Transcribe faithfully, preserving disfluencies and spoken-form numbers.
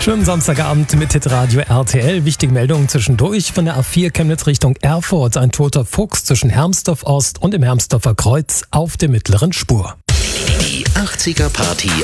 Schönen Samstagabend mit Hitradio R T L. Wichtige Meldungen zwischendurch von der A vier Chemnitz Richtung Erfurt. Ein toter Fuchs zwischen Hermsdorf Ost und dem Hermsdorfer Kreuz auf der mittleren Spur. Die achtziger Party